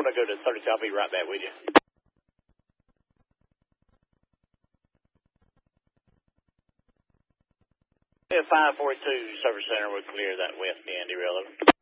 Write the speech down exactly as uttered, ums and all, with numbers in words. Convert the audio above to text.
going to go to thirty-two. I'll be right back with you. Yeah, five forty-two Service Center will clear that west end, derail.